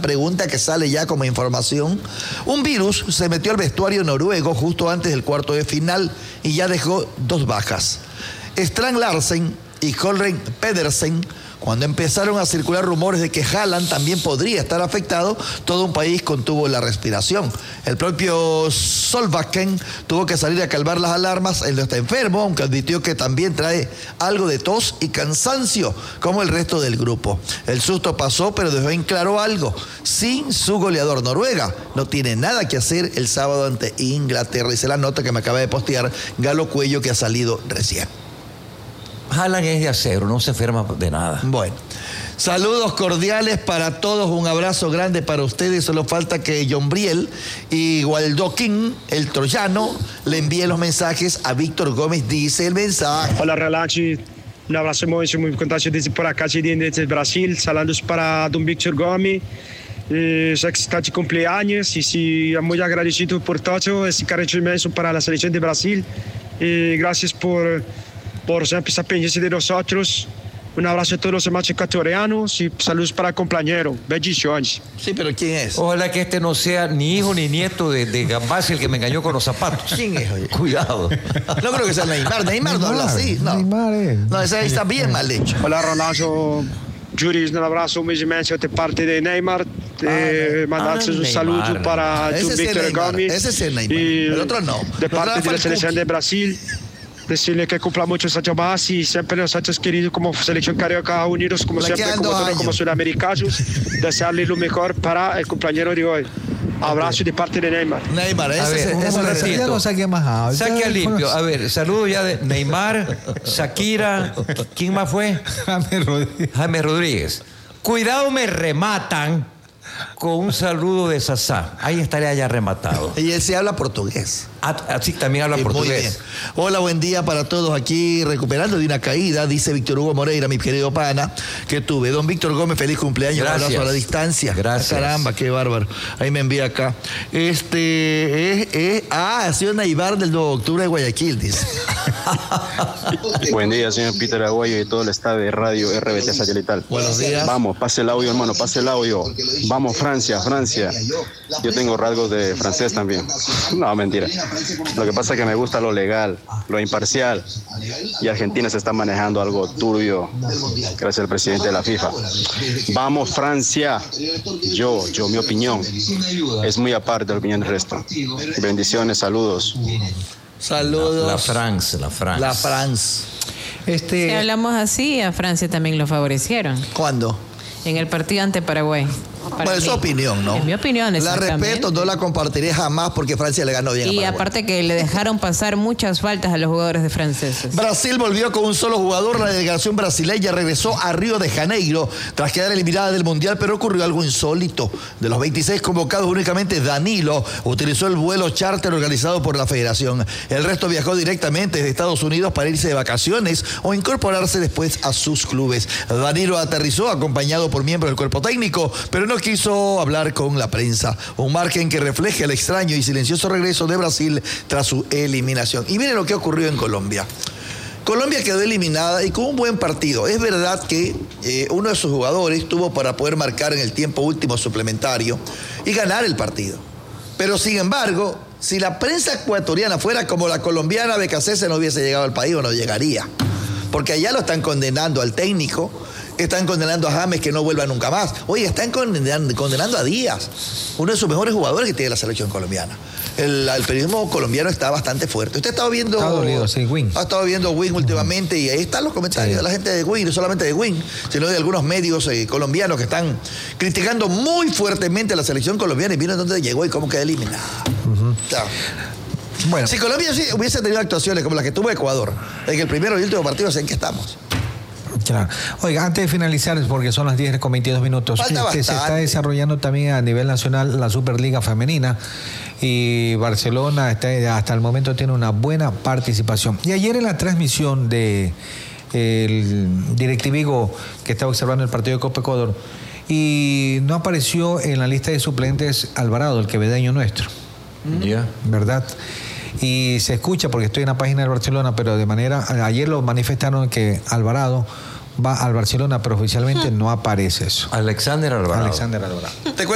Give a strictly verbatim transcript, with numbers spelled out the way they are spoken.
pregunta que sale ya como información. Un virus se metió al vestuario noruego justo antes del cuarto de final y ya dejó dos bajas. Strand Larsen y Holren Pedersen. Cuando empezaron a circular rumores de que Haaland también podría estar afectado, todo un país contuvo la respiración. El propio Solbakken tuvo que salir a calmar las alarmas. Él no está enfermo, aunque admitió que también trae algo de tos y cansancio, como el resto del grupo. El susto pasó, pero dejó en claro algo. Sin su goleador, Noruega no tiene nada que hacer el sábado ante Inglaterra. Dice la nota que me acaba de postear Galo Cuello, que ha salido recién. Haaland es de acero, no se enferma de nada. Bueno, saludos cordiales para todos, un abrazo grande para ustedes. Solo falta que John Briel y Waldoquín, el troyano, le envíen los mensajes a Víctor Gómez. Dice el mensaje. Hola, Relante. Um abraço muito, muito contente desde por acá, desde Brasil. Saludos para Dom Víctor Gómez. Eh, já que está de cumpleaños y sí, muy agradecido por todo ese cariño inmenso para la selección de Brasil. Y gracias por... por siempre estar pendiente de nosotros. Un abrazo a todos los demás ecuatorianos y saludos para el compañero. Bendiciones. Sí, pero ¿quién es? Ojalá que este no sea ni hijo ni nieto de, de Gambassi, el que me engañó con los zapatos. ¿Quién es, oye? Cuidado. No creo que sea Neymar. Neymar no habla así. No, Neymar es. no, ese ahí está bien mal hecho. Hola, Ronaldo. Juris, un abrazo muy inmenso de parte de Neymar. Eh, ah, mandarse ah, un Neymar. saludo para Ese John sí Víctor Neymar, Gómez. ese sí es Neymar. Y El otro no. De El parte otro de la selección Cookie. de Brasil. Decirle que cumpla mucho esta más y siempre nosotros queridos como selección carioca unidos como siempre, como, todos, como sudamericanos, desearle lo mejor para el compañero de hoy. Abrazo de parte de Neymar. Neymar, ese, A ver, ese, un ese, ratito. Ya lo saqué más out. Saque Ya- a limpio. A ver, saludo ya de Neymar, Shakira. ¿Quién más fue? James Rodríguez. James Rodríguez. Cuidado, me rematan con un saludo de Sasá. Ahí estaría ya rematado. Y él se habla portugués. Ah, así también habla Sí, muy portugués. bien. Hola, buen día para todos aquí, recuperando de una caída, dice Víctor Hugo Moreira, mi querido pana, que tuve. Don Víctor Gómez, feliz cumpleaños, un Gracias. abrazo a la distancia. Gracias. Ah, caramba, qué bárbaro. Ahí me envía acá. Este, es, es, ah, ha sido Neibar del dos de octubre de Guayaquil, dice. Buen día, señor Peter Aguayo y todo el staff de Radio R B T Satelital. Buenos días. Vamos, pase el audio, hermano, pase el audio. Vamos, Francia, Francia. Yo tengo rasgos de francés también. No, mentira. Lo que pasa es que me gusta lo legal, lo imparcial. Y Argentina se está manejando algo turbio, gracias al presidente de la FIFA. Vamos, Francia. Yo, yo, mi opinión es muy aparte de la opinión del resto. Bendiciones, saludos. Saludos. La France, la France. La France. Este, Si hablamos así, a Francia también lo favorecieron ¿Cuándo? en el partido ante Paraguay. Para Bueno, es su mí. opinión, ¿no? Es mi opinión, La exactamente. respeto, no la compartiré jamás porque Francia le ganó bien a Y Paraguay. aparte que le dejaron pasar muchas faltas a los jugadores de franceses. Brasil volvió con un solo jugador. La delegación brasileña regresó a Río de Janeiro tras quedar eliminada del Mundial, pero ocurrió algo insólito. De los veintiséis convocados, únicamente Danilo utilizó el vuelo charter organizado por la federación. El resto viajó directamente desde Estados Unidos para irse de vacaciones o incorporarse después a sus clubes. Danilo aterrizó acompañado por miembros del cuerpo técnico, pero no quiso hablar con la prensa. Un margen que refleja el extraño y silencioso regreso de Brasil tras su eliminación. Y miren lo que ocurrió en Colombia. Colombia quedó eliminada y con un buen partido. Es verdad que eh, uno de sus jugadores tuvo para poder marcar en el tiempo último suplementario y ganar el partido. Pero sin embargo, si la prensa ecuatoriana fuera como la colombiana, Becasese no hubiese llegado al país o no llegaría. Porque allá lo están condenando al técnico, están condenando a James que no vuelva nunca más. Oye, están condenando, condenando a Díaz, uno de sus mejores jugadores que tiene la selección colombiana. El, el periodismo colombiano está bastante fuerte. Usted ha estado viendo... Está dolido, sí, Win. Ha estado viendo Win últimamente y ahí están los comentarios Sí. de la gente de Win, no solamente de Win, sino de algunos medios eh, colombianos que están criticando muy fuertemente a la selección colombiana y miren dónde llegó y cómo quedó eliminada. O sea, bueno, si Colombia sí hubiese tenido actuaciones como las que tuvo Ecuador, en el primero y último partido, sé en qué estamos. claro. Oiga, antes de finalizar, porque son las diez con veintidós minutos, Falta este, se está bastante. desarrollando también a nivel nacional la Superliga Femenina y Barcelona está, hasta el momento tiene una buena participación. Y ayer en la transmisión de el DirecTV que estaba observando el partido de Copa Ecuador y no apareció en la lista de suplentes Alvarado, el quevedeño nuestro. Ya. ¿Verdad? Y se escucha porque estoy en la página del Barcelona, pero de manera, ayer lo manifestaron que Alvarado va al Barcelona, pero oficialmente no aparece eso. Alexander Alvarado. Alexander Alvarado. Te